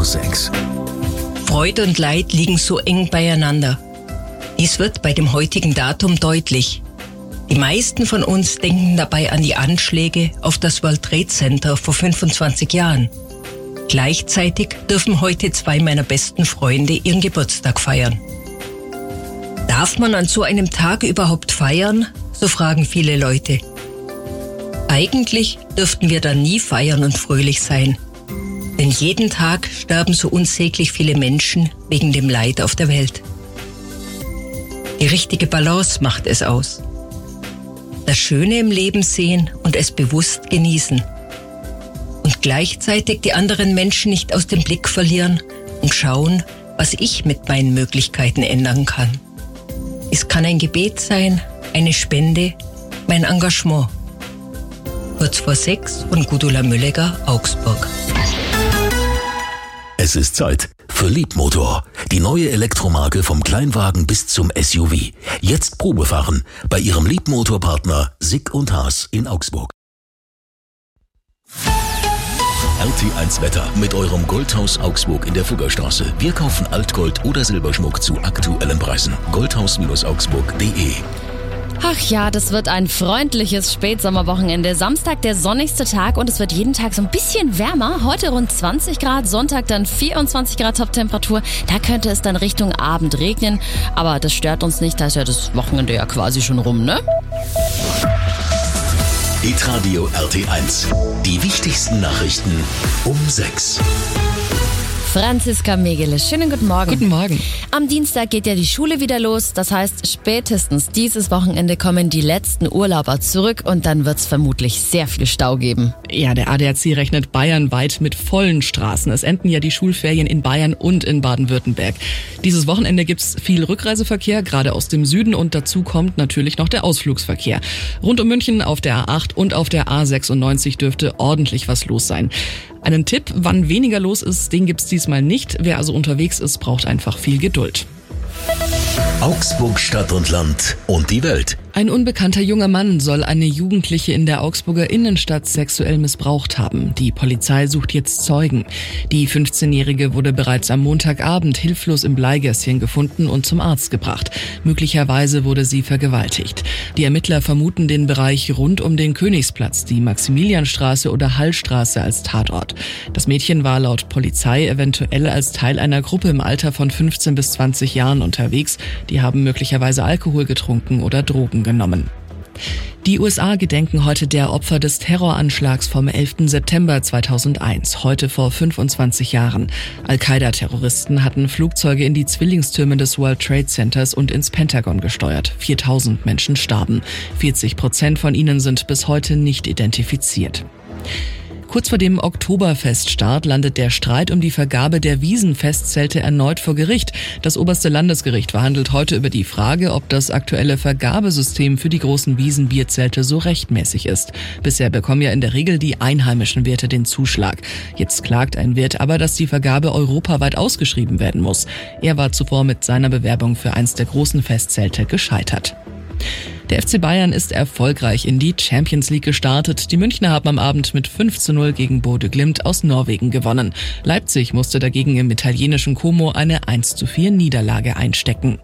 6. Freude und Leid liegen so eng beieinander. Dies wird bei dem heutigen Datum deutlich. Die meisten von uns denken dabei an die Anschläge auf das World Trade Center vor 25 Jahren. Gleichzeitig dürfen heute 2 meiner besten Freunde ihren Geburtstag feiern. Darf man an so einem Tag überhaupt feiern? So fragen viele Leute. Eigentlich dürften wir dann nie feiern und fröhlich sein. Denn jeden Tag sterben so unsäglich viele Menschen wegen dem Leid auf der Welt. Die richtige Balance macht es aus. Das Schöne im Leben sehen und es bewusst genießen. Und gleichzeitig die anderen Menschen nicht aus dem Blick verlieren und schauen, was ich mit meinen Möglichkeiten ändern kann. Es kann ein Gebet sein, eine Spende, mein Engagement. Kurz vor 6 von Gudula Müllegger, Augsburg. Es ist Zeit für Leapmotor, die neue Elektromarke vom Kleinwagen bis zum SUV. Jetzt Probefahren bei Ihrem Leapmotor-Partner Sick & Haas in Augsburg. RT1 Wetter mit eurem Goldhaus Augsburg in der Fuggerstraße. Wir kaufen Altgold oder Silberschmuck zu aktuellen Preisen. Goldhaus-augsburg.de. Ach ja, das wird ein freundliches Spätsommerwochenende. Samstag der sonnigste Tag und es wird jeden Tag so ein bisschen wärmer. Heute rund 20 Grad, Sonntag dann 24 Grad Toptemperatur. Da könnte es dann Richtung Abend regnen. Aber das stört uns nicht, da ist ja das Wochenende ja quasi schon rum, ne? Hitradio RT1. Die wichtigsten Nachrichten um 6. Franziska Megele, schönen guten Morgen. Guten Morgen. Am Dienstag geht ja die Schule wieder los. Das heißt, spätestens dieses Wochenende kommen die letzten Urlauber zurück und dann wird es vermutlich sehr viel Stau geben. Ja, der ADAC rechnet bayernweit mit vollen Straßen. Es enden ja die Schulferien in Bayern und in Baden-Württemberg. Dieses Wochenende gibt's viel Rückreiseverkehr, gerade aus dem Süden, und dazu kommt natürlich noch der Ausflugsverkehr. Rund um München auf der A8 und auf der A96 dürfte ordentlich was los sein. Einen Tipp, wann weniger los ist, den gibt's diesmal nicht. Wer also unterwegs ist, braucht einfach viel Geduld. Augsburg Stadt und Land und die Welt. Ein unbekannter junger Mann soll eine Jugendliche in der Augsburger Innenstadt sexuell missbraucht haben. Die Polizei sucht jetzt Zeugen. Die 15-Jährige wurde bereits am Montagabend hilflos im Bleigässchen gefunden und zum Arzt gebracht. Möglicherweise wurde sie vergewaltigt. Die Ermittler vermuten den Bereich rund um den Königsplatz, die Maximilianstraße oder Hallstraße als Tatort. Das Mädchen war laut Polizei eventuell als Teil einer Gruppe im Alter von 15 bis 20 Jahren unterwegs. Die haben möglicherweise Alkohol getrunken oder Drogen genommen. Die USA gedenken heute der Opfer des Terroranschlags vom 11. September 2001, heute vor 25 Jahren. Al-Qaida-Terroristen hatten Flugzeuge in die Zwillingstürme des World Trade Centers und ins Pentagon gesteuert. 4000 Menschen starben. 40% von ihnen sind bis heute nicht identifiziert. Kurz vor dem Oktoberfeststart landet der Streit um die Vergabe der Wiesenfestzelte erneut vor Gericht. Das oberste Landesgericht verhandelt heute über die Frage, ob das aktuelle Vergabesystem für die großen Wiesenbierzelte so rechtmäßig ist. Bisher bekommen ja in der Regel die einheimischen Wirte den Zuschlag. Jetzt klagt ein Wirt aber, dass die Vergabe europaweit ausgeschrieben werden muss. Er war zuvor mit seiner Bewerbung für eins der großen Festzelte gescheitert. Der FC Bayern ist erfolgreich in die Champions League gestartet. Die Münchner haben am Abend mit 5:0 gegen Bodø Glimt aus Norwegen gewonnen. Leipzig musste dagegen im italienischen Como eine 1:4 Niederlage einstecken.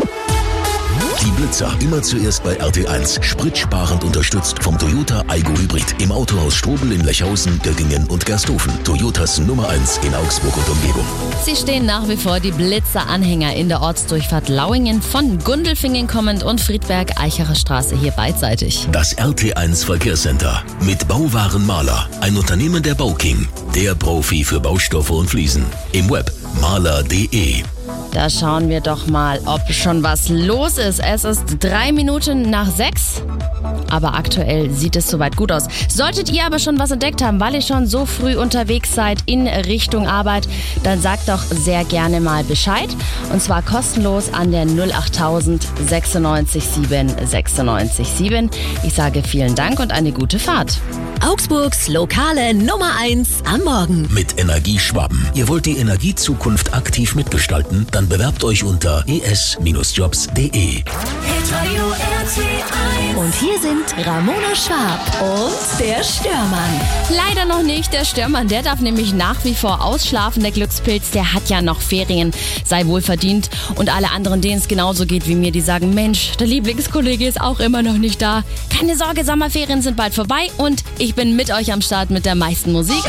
Die Blitzer, immer zuerst bei RT1. Spritsparend unterstützt vom Toyota Aygo Hybrid. Im Autohaus Strobel in Lechhausen, Göggingen und Gersthofen. Toyotas Nummer 1 in Augsburg und Umgebung. Sie stehen nach wie vor die Blitzer-Anhänger in der Ortsdurchfahrt Lauingen von Gundelfingen kommend und Friedberg-Eichacher Straße hier beidseitig. Das RT1 Verkehrscenter mit Bauwaren Mahler. Ein Unternehmen der Bauking. Der Profi für Baustoffe und Fliesen. Im Web mahler.de. Da schauen wir doch mal, ob schon was los ist. Es ist 3 Minuten nach 6. Aber aktuell sieht es soweit gut aus. Solltet ihr aber schon was entdeckt haben, weil ihr schon so früh unterwegs seid in Richtung Arbeit, dann sagt doch sehr gerne mal Bescheid. Und zwar kostenlos an der 08000 96 7 96 7. Ich sage vielen Dank und eine gute Fahrt. Augsburgs lokale Nummer 1 am Morgen. Mit Energieschwaben. Ihr wollt die Energiezukunft aktiv mitgestalten? Dann bewerbt euch unter es-jobs.de. Und hier sind sind Ramona Schwab und der Störmann. Leider noch nicht. Der Störmann, der darf nämlich nach wie vor ausschlafen. Der Glückspilz, der hat ja noch Ferien. Sei wohl verdient. Und alle anderen, denen es genauso geht wie mir, die sagen, Mensch, der Lieblingskollege ist auch immer noch nicht da. Keine Sorge, Sommerferien sind bald vorbei und ich bin mit euch am Start mit der meisten Musik.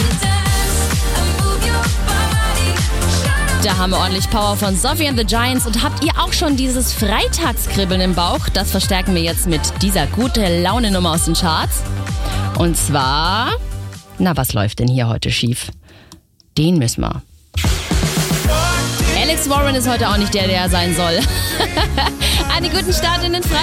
Da haben wir ordentlich Power von Sophie and the Giants. Und habt ihr auch schon dieses Freitagskribbeln im Bauch? Das verstärken wir jetzt mit dieser gute Laune-Nummer aus den Charts. Und zwar, na, was läuft denn hier heute schief? Den müssen wir. Alex Warren ist heute auch nicht der er sein soll. Einen guten Start in den Freitag.